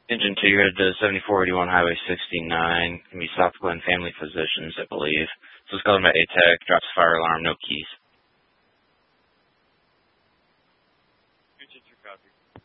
Engine 2, you're headed to 7481 Highway 69. Can be South Glen Family Physicians, I believe. So it's calling by ATEC, drops fire alarm, no keys. 222, copy.